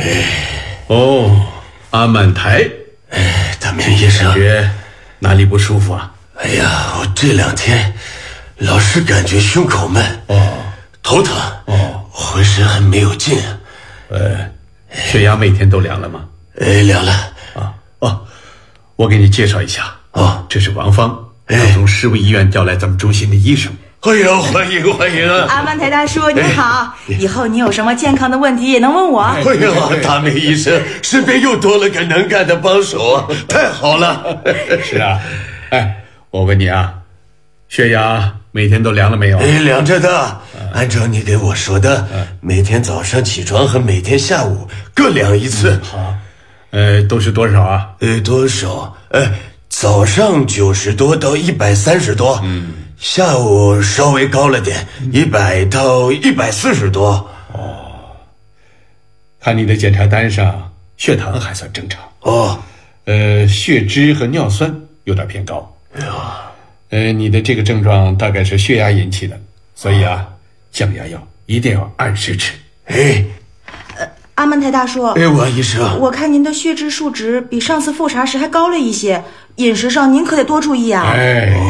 哦，阿曼台， 大明医生， 感觉哪里不舒服啊？ 哎呀，我这2天老是感觉胸口闷，头疼，浑身还没有劲。 血压每天都量了吗？ 量了。 我给你介绍一下，这是王芳，刚从市委医院调来咱们中心的医生。 哎呀，欢迎欢迎啊！ 阿曼台大叔你好，以后你有什么健康的问题也能问我。 哎呀，大明医生身边又多了个能干的帮手啊，太好了。 是啊，我问你啊，血压每天都量了没有？ 量着的，按照你给我说的，每天早上起床和每天下午各量1次。 好，都是多少啊？ 多少？早上90多到130多，下午稍微高了点，100到140多。 看你的检查单上，血糖还算正常。血脂和尿酸有点偏高。你的这个症状大概是血压引起的，所以降压药一定要按时吃。 阿曼台大叔， 王医生， 我看您的血脂数值比上次复查时还高了一些，饮食上您可得多注意啊。